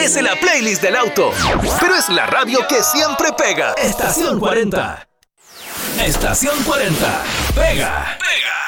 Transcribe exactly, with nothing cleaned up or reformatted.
Parece la playlist del auto, pero es la radio que siempre pega. Estación cuarenta. Estación cuarenta. Pega. Pega.